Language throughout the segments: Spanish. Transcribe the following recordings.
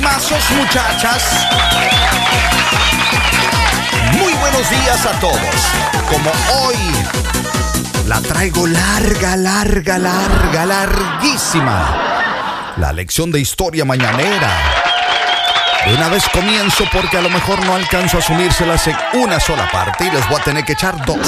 Primazos, muchachas. Muy buenos días a todos. Como hoy la traigo larguísima. La lección de historia mañanera. De una vez comienzo porque a lo mejor no alcanzo a asumírselas en una sola parte y les voy a tener que echar dos.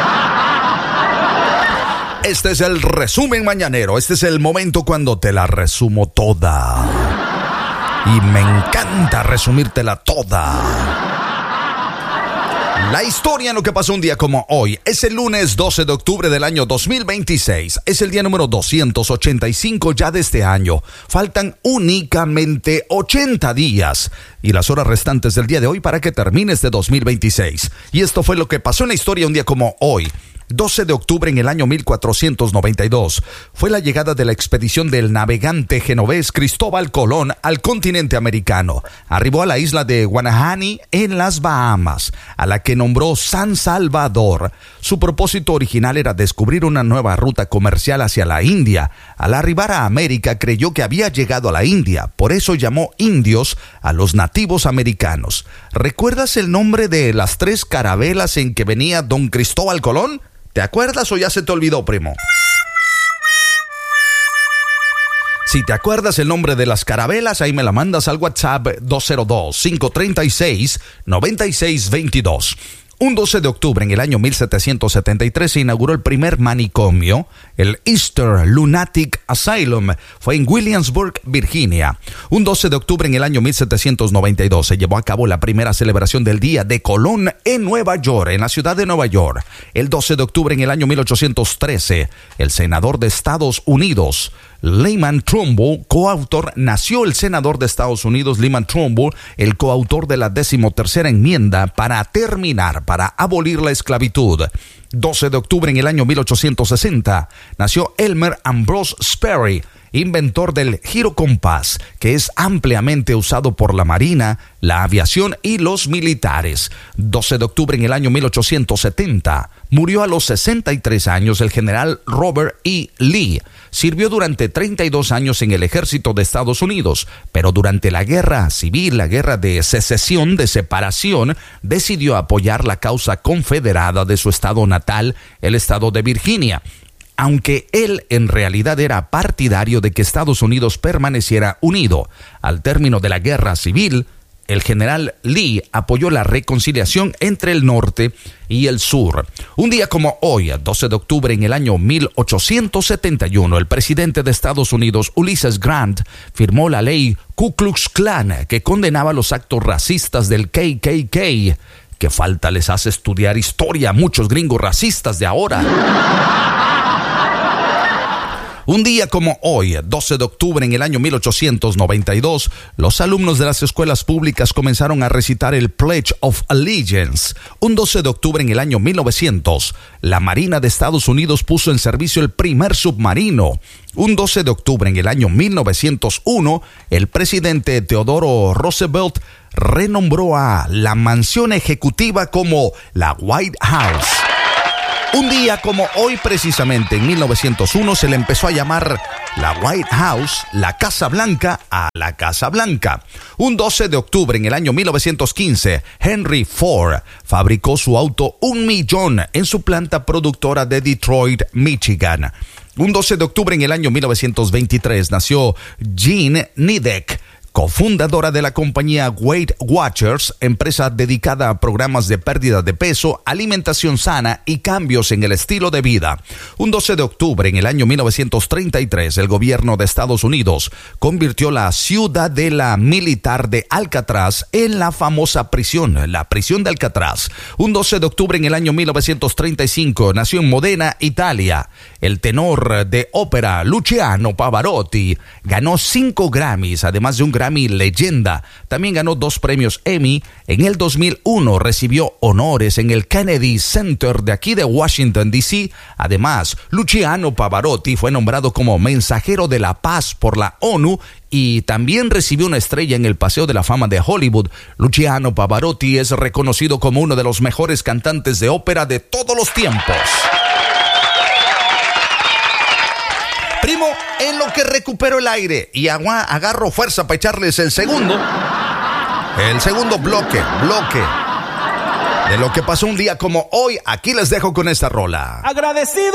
Este es el resumen mañanero. Este es el momento cuando te la resumo toda. Y me encanta resumírtela toda. La historia en lo que pasó un día como hoy. Es el lunes 12 de octubre del año 2026. Es el día número 285 ya de este año. Faltan únicamente 80 días y las horas restantes del día de hoy para que termine este 2026. Y esto fue lo que pasó en la historia un día como hoy. 12 de octubre en el año 1492 fue la llegada de la expedición del navegante genovés Cristóbal Colón al continente americano. Arribó a la isla de Guanahani en las Bahamas, a la que nombró San Salvador. Su propósito original era descubrir una nueva ruta comercial hacia la India. Al arribar a América creyó que había llegado a la India, por eso llamó indios a los nativos americanos. ¿Recuerdas el nombre de las 3 carabelas en que venía don Cristóbal Colón? ¿Te acuerdas o ya se te olvidó, primo? Si te acuerdas el nombre de las carabelas, ahí me la mandas al WhatsApp 202-536-9622. Un 12 de octubre en el año 1773 se inauguró el primer manicomio, el Easter Lunatic Asylum. Fue en Williamsburg, Virginia. Un 12 de octubre en el año 1792 se llevó a cabo la primera celebración del Día de Colón en Nueva York, en la ciudad de Nueva York. El 12 de octubre en el año 1813, el senador de Estados Unidos, Lyman Trumbull, coautor, nació el senador de Estados Unidos, Lyman Trumbull, el coautor de la 13ª enmienda para abolir la esclavitud. 12 de octubre en el año 1860, nació Elmer Ambrose Sperry, inventor del girocompás, que es ampliamente usado por la Marina, la aviación y los militares. 12 de octubre en el año 1870, murió a los 63 años el general Robert E. Lee. Sirvió durante 32 años en el ejército de Estados Unidos, pero durante la guerra civil, la guerra de secesión, de separación, decidió apoyar la causa confederada de su estado natal, el estado de Virginia. Aunque él en realidad era partidario de que Estados Unidos permaneciera unido. Al término de la guerra civil, el general Lee apoyó la reconciliación entre el norte y el sur. Un día como hoy, 12 de octubre en el año 1871, el presidente de Estados Unidos, Ulysses Grant, firmó la ley Ku Klux Klan que condenaba los actos racistas del KKK. ¿Qué falta les hace estudiar historia a muchos gringos racistas de ahora? Un día como hoy, 12 de octubre en el año 1892, los alumnos de las escuelas públicas comenzaron a recitar el Pledge of Allegiance. Un 12 de octubre en el año 1900, la Marina de Estados Unidos puso en servicio el primer submarino. Un 12 de octubre en el año 1901, el presidente Theodore Roosevelt renombró a la mansión ejecutiva como la White House. Un día como hoy, precisamente en 1901, se le empezó a llamar la White House, la Casa Blanca, a la Casa Blanca. Un 12 de octubre en el año 1915, Henry Ford fabricó su auto 1.000.000 en su planta productora de Detroit, Michigan. Un 12 de octubre en el año 1923 nació Jean Nidek, cofundadora de la compañía Weight Watchers, empresa dedicada a programas de pérdida de peso, alimentación sana y cambios en el estilo de vida. Un 12 de octubre en el año 1933, el gobierno de Estados Unidos convirtió la ciudadela militar de Alcatraz en la famosa prisión, la prisión de Alcatraz. Un 12 de octubre en el año 1935, nació en Modena, Italia, el tenor de ópera Luciano Pavarotti. Ganó 5 Grammys, además de un Grammy Leyenda. También ganó 2 premios Emmy. En el 2001 recibió honores en el Kennedy Center de aquí de Washington, D.C. Además, Luciano Pavarotti fue nombrado como mensajero de la paz por la ONU y también recibió una estrella en el Paseo de la Fama de Hollywood. Luciano Pavarotti es reconocido como uno de los mejores cantantes de ópera de todos los tiempos. Primo, en lo que recupero el aire y agarro fuerza para echarles el segundo bloque de lo que pasó un día como hoy. Aquí les dejo con esta rola. Agradecido